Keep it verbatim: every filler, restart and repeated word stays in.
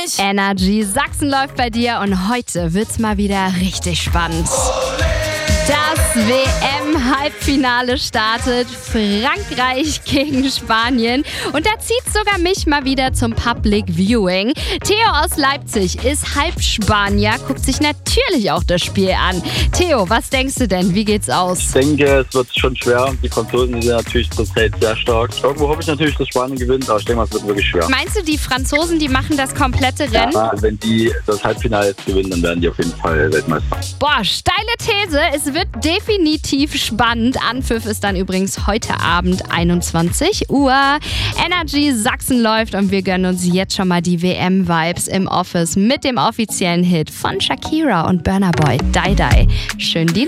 Energy Sachsen läuft bei dir und heute wird's mal wieder richtig spannend. Das W M-Halbfinale startet. Frankreich gegen Spanien. Und da zieht sogar mich mal wieder zum Public Viewing. Theo aus Leipzig ist Halbspanier, guckt sich natürlich auch das Spiel an. Theo, was denkst du denn? Wie geht's aus? Ich denke, es wird schon schwer. Die Franzosen sind natürlich zurzeit sehr stark. Irgendwo hoffe ich natürlich, dass Spanien gewinnt, aber ich denke mal, es wird wirklich schwer. Meinst du, die Franzosen, die machen das komplette Rennen? Ja, wenn die das Halbfinale jetzt gewinnen, dann werden die auf jeden Fall Weltmeister. Boah, steile These. Es wird definitiv spannend. Anpfiff ist dann übrigens heute Abend einundzwanzig Uhr. Energy Sachsen läuft und wir gönnen uns jetzt schon mal die W M-Vibes im Office mit dem offiziellen Hit von Shakira und Burna Boy, Die Die. Schönen Dienstag.